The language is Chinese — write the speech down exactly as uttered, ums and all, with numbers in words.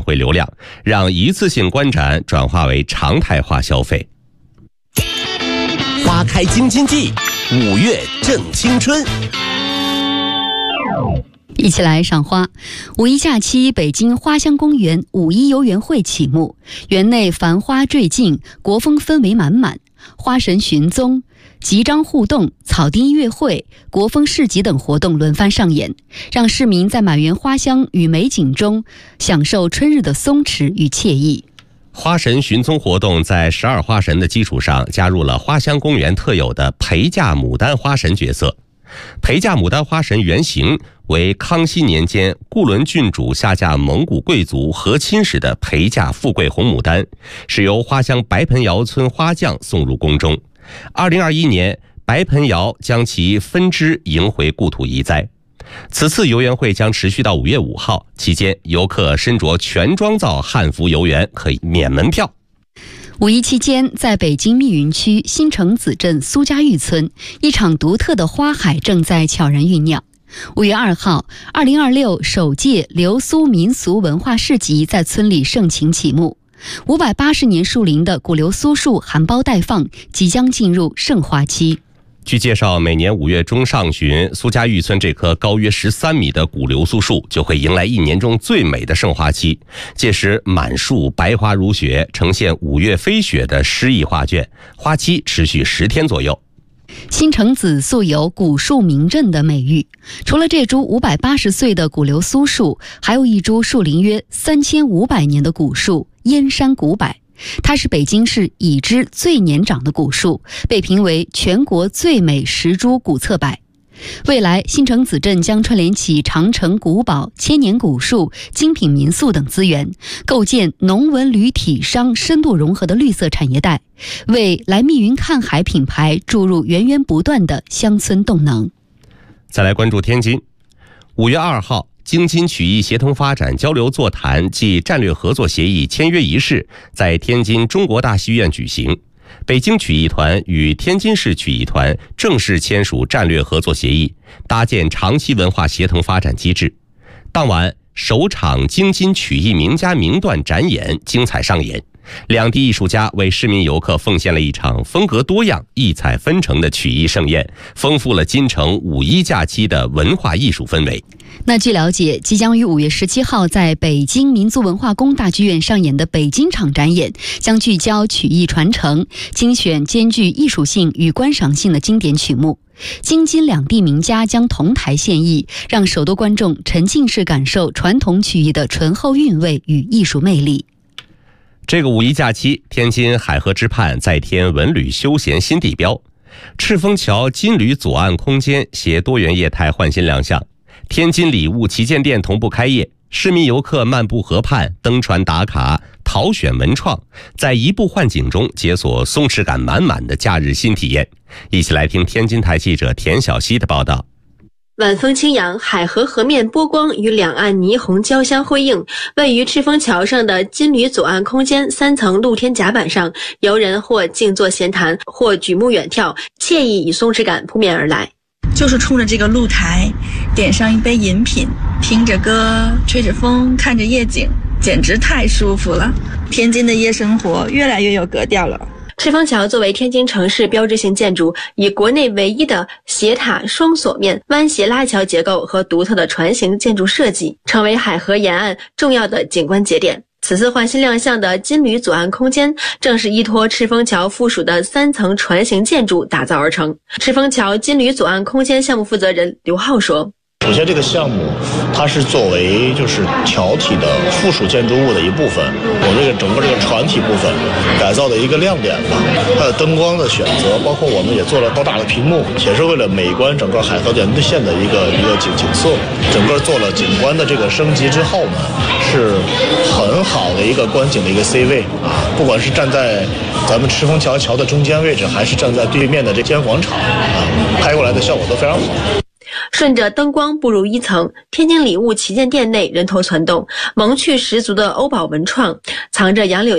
回流量，让一次性观展转化为常态化消费。 花开京津冀，五月正青春。 一起来赏花。五一假期，北京花乡公园五一游园会启幕，园内繁花坠镜，国风氛围满满，花神寻踪、集章互动、草地音乐会、国风市集等活动轮番上演，让市民在满园花香与美景中享受春日的松弛与惬意。 花神寻踪活动在十二花神的基础上，加入了花乡公园特有的陪嫁牡丹花神角色。陪嫁牡丹花神原型为康熙年间固伦郡主下嫁蒙古贵族和亲时的陪嫁富贵红牡丹，是由花乡白盆窑村花匠送入宫中。二零二一年，白盆窑将其分支迎回故土移栽。此次游园会将持续到五月五号，期间游客身着全妆造汉服游园可以免门票。 五一期间，在北京密云区新城子镇苏家峪村，一场独特的花海正在悄然酝酿。五月二号，二零二六首届流苏民俗文化市集在村里盛情启幕。五百八十年树龄的古流苏树含苞待放，即将进入盛花期。 据介绍，每年五月中上旬，苏家峪村这棵高约十三米的古流苏树就会迎来一年中最美的盛花期，届时满树白花如雪，呈现五月飞雪的诗意画卷，花期持续十天左右。 新城子素有古树名镇的美誉，除了这株五百八十岁的古流苏树，还有一株树龄约三千五百年的古树燕山古柏。它是北京市已知最年长的古树，被评为全国最美十株古侧柏。未来，新城子镇将串联起长城古堡、千年古树、精品民宿等资源，构建农文旅体商深度融合的绿色产业带，为来密云看海品牌注入源源不断的乡村动能。 再来关注天津，五月二号，京津曲艺协同发展交流座谈暨战略合作协议签约仪式在天津中国大戏院举行。北京曲艺团与天津市曲艺团正式签署战略合作协议，搭建长期文化协同发展机制。当晚，首场京津曲艺名家名段展演精彩上演，两地艺术家为市民游客奉献了一场风格多样、异彩纷呈的曲艺盛宴，丰富了京城五一假期的文化艺术氛围。 那据了解，即将于五月十七号在北京民族文化宫大剧院上演的北京场展演，将聚焦曲艺传承，精选兼具艺术性与观赏性的经典曲目。京津两地名家将同台献艺，让首都观众沉浸式感受传统曲艺的醇厚韵味与艺术魅力。 这个五一假期，天津海河之畔再添文旅休闲新地标，赤峰桥金旅左岸空间携多元业态焕新亮相。天津礼物旗舰店同步开业，市民游客漫步河畔，登船打卡，淘选文创，在移步换景中解锁松弛感满满的假日新体验。一起来听天津台记者田小希的报道。 晚风轻扬，海河河面波光与两岸霓虹交相辉映。位于赤峰桥上的金旅左岸空间三层露天甲板上，游人或静坐闲谈，或举目远眺，惬意与松弛感扑面而来。 就是冲着这个露台，点上一杯饮品，听着歌，吹着风，看着夜景，简直太舒服了。天津的夜生活越来越有格调了。 赤峰桥作为天津城市标志性建筑，以国内唯一的斜塔双锁面弯斜拉桥结构和独特的船形建筑设计，成为海河沿岸重要的景观节点。此次焕新亮相的金旅左岸空间，正是依托赤峰桥附属的三层船形建筑打造而成。赤峰桥金旅左岸空间项目负责人刘浩说， 首先，这个项目它是作为就是桥体的附属建筑物的一部分，我这个整个这个船体部分改造的一个亮点吧。它的灯光的选择，包括我们也做了高大的屏幕，也是为了美观整个海河沿线的一个一个景景色。整个做了景观的这个升级之后呢，是很好的一个观景的一个 C 位啊，不管是站在咱们赤峰桥桥的中间位置，还是站在对面的这间广场啊，拍过来的效果都非常好。 顺着灯光步入一层，天津礼物旗舰店内人头攒动，萌趣十足的欧宝文创，藏着杨柳